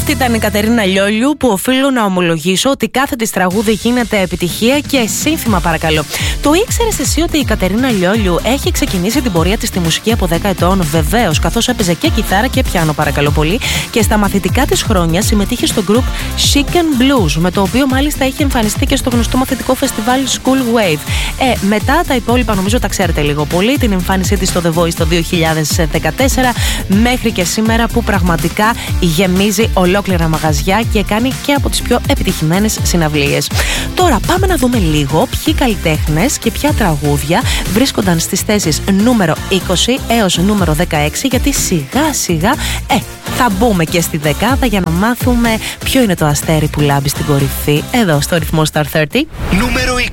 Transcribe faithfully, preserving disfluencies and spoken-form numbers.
Αυτή ήταν η Κατερίνα Λιόλιου, που οφείλω να ομολογήσω ότι κάθε της τραγούδι γίνεται επιτυχία και σύνθημα, παρακαλώ. Το ήξερες εσύ ότι η Κατερίνα Λιόλιου έχει ξεκινήσει την πορεία της στη μουσική από δέκα ετών? Βεβαίως, καθώς έπαιζε και κιθάρα και πιάνο, παρακαλώ πολύ. Και στα μαθητικά της χρόνια συμμετείχε στο group Chic and Blues, με το οποίο μάλιστα είχε εμφανιστεί και στο γνωστό μαθητικό φεστιβάλ School Wave. Ε, μετά τα υπόλοιπα νομίζω τα ξέρετε λίγο πολύ. Την εμφάνισή της στο The Voice το δύο χιλιάδες δεκατέσσερα μέχρι και σήμερα, που πραγματικά γεμίζει ολόκληρα μαγαζιά και κάνει και από τις πιο επιτυχημένες συναυλίες. Τώρα πάμε να δούμε λίγο ποιοι καλλιτέχνες και ποια τραγούδια βρίσκονταν στις θέσεις νούμερο είκοσι έως νούμερο δεκαέξι, γιατί σιγά σιγά ε, θα μπούμε και στη δεκάδα για να μάθουμε ποιο είναι το αστέρι που λάμπει στην κορυφή εδώ στο ρυθμό Star τριάντα. Νούμερο είκοσι.